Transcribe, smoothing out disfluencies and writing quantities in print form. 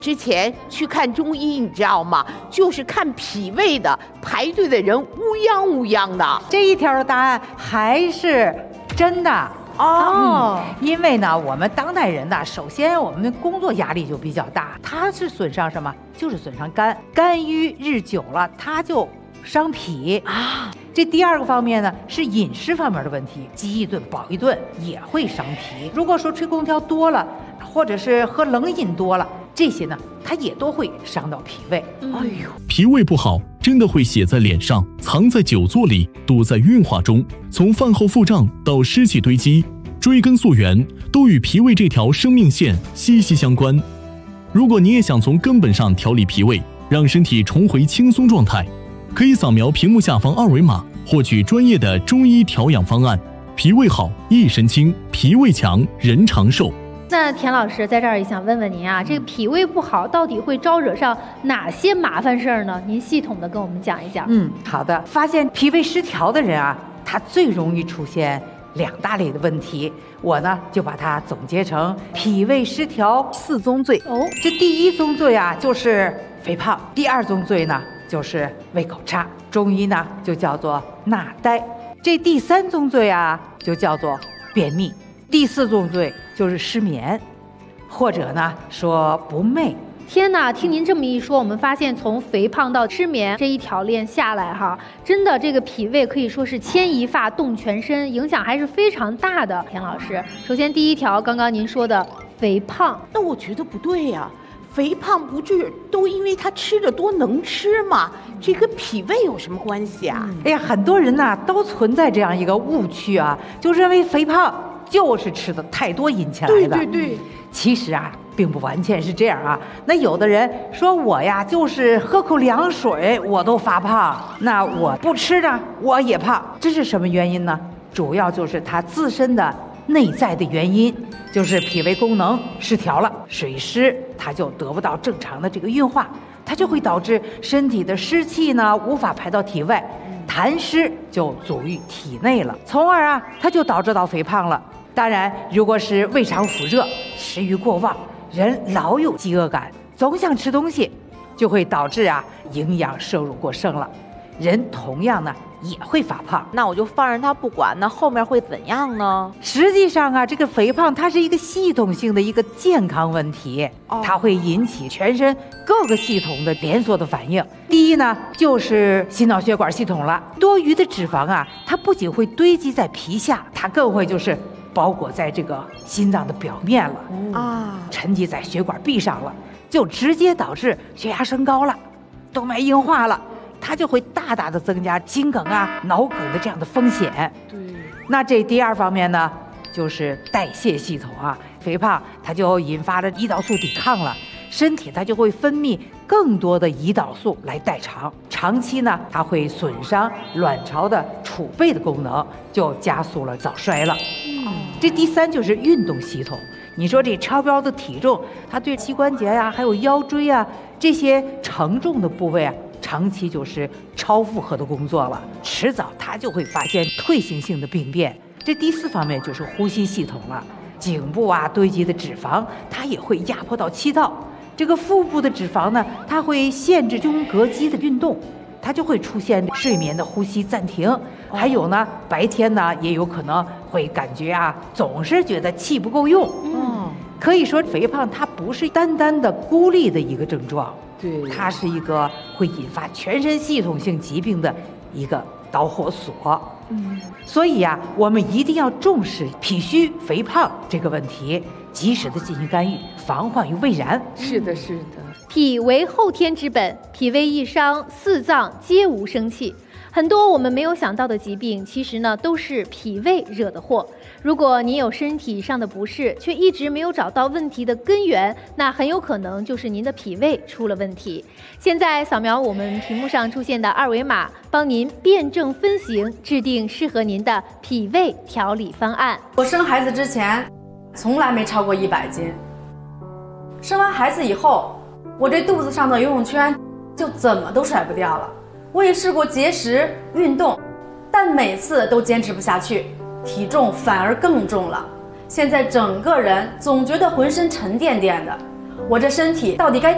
之前去看中医，你知道吗？就是看脾胃的，排队的人乌泱乌泱的。 这一条的答案还是真的。因为呢，我们当代人呢，首先我们的工作压力就比较大，它是损伤什么？就是损伤肝，肝郁日久了，它就伤脾啊。这第二个方面呢，是饮食方面的问题，饥一顿饱一顿也会伤脾。如果说吹空调多了，或者是喝冷饮多了，这些呢，它也都会伤到脾胃。 脾胃不好，真的会写在脸上，藏在久坐里，堵在运化中。从饭后腹胀到湿气堆积，追根溯源，都与脾胃这条生命线息息相关。如果你也想从根本上调理脾胃，让身体重回轻松状态，可以扫描屏幕下方二维码，获取专业的中医调养方案。脾胃好，一身轻；脾胃强，人长寿。 那田老师在这儿也想问问您啊，这个脾胃不好到底会招惹上哪些麻烦事儿呢？您系统的跟我们讲一讲。 好的。发现脾胃失调的人啊，他最容易出现2大类的问题，我呢就把它总结成脾胃失调4宗罪。这第1宗罪啊就是肥胖，第2宗罪呢就是胃口差，中医呢就叫做纳呆。这第3宗罪啊就叫做便秘，第4宗罪就是失眠，或者呢说不寐。 天哪，听您这么一说，我们发现从肥胖到失眠这一条链下来哈，真的这个脾胃可以说是牵一发动全身，影响还是非常大的。田老师，首先第1条，刚刚您说的肥胖， 那我觉得不对呀。肥胖不是都因为他吃的多能吃吗？这跟脾胃有什么关系啊？ 很多人呢都存在这样一个误区啊，就认为肥胖就是吃的太多引起来的。 对。 其实啊，并不完全是这样啊。那有的人说我呀，就是喝口凉水我都发胖，那我不吃呢，我也胖，这是什么原因呢？主要就是他自身的内在的原因，就是脾胃功能失调了，水湿它就得不到正常的这个运化，它就会导致身体的湿气呢无法排到体外，痰湿就阻于体内了，从而啊它就导致到肥胖了。当然，如果是胃肠腑热、食欲过旺，人老有饥饿感，总想吃东西，就会导致啊营养摄入过剩了，人同样呢也会发胖。 那我就放任他不管，那后面会怎样呢？ 实际上啊，这个肥胖它是一个系统性的一个健康问题，它会引起全身各个系统的连锁的反应。第一呢，就是心脑血管系统了。多余的脂肪啊，它不仅会堆积在皮下，它更会就是包裹在这个心脏的表面了，沉积在血管壁上了，就直接导致血压升高了，动脉硬化了，它就会大大的增加心梗啊、脑梗的这样的风险。那这第2方面呢，就是代谢系统啊，肥胖它就引发了胰岛素抵抗了，身体它就会分泌更多的胰岛素来代偿，长期呢它会损伤卵巢的储备的功能，就加速了早衰了。这第3就是运动系统。你说这超标的体重，它对膝关节呀、还有腰椎啊这些承重的部位啊，长期就是超负荷的工作了，迟早它就会发现退行性的病变。这第4方面就是呼吸系统了，颈部啊堆积的脂肪，它也会压迫到气道。这个腹部的脂肪呢，它会限制胸膈肌的运动，它就会出现睡眠的呼吸暂停。还有呢，白天呢也有可能会感觉啊，总是觉得气不够用。可以说肥胖它不是单单的孤立的一个症状，它是一个会引发全身系统性疾病的一个导火索。所以啊，我们一定要重视脾虚肥胖这个问题，及时的进行干预，防患于未然。 是的。 脾为后天之本，脾胃一伤，4脏皆无生气。很多我们没有想到的疾病，其实呢都是脾胃惹的祸。如果您有身体上的不适，却一直没有找到问题的根源，那很有可能就是您的脾胃出了问题。现在扫描我们屏幕上出现的2维码，帮您辨证分型，制定适合您的脾胃调理方案。 我生孩子之前从来没超过100斤，生完孩子以后，我这肚子上的游泳圈就怎么都甩不掉了。我也试过节食运动，但每次都坚持不下去，体重反而更重了。现在整个人总觉得浑身沉甸甸的，我这身体到底该